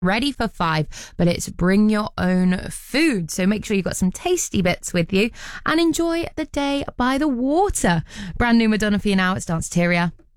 ready for 5, but it's bring your own food. So make sure you've got some tasty bits with you and enjoy the day by the water. Brand new Madonna for you now. It's Danceteria.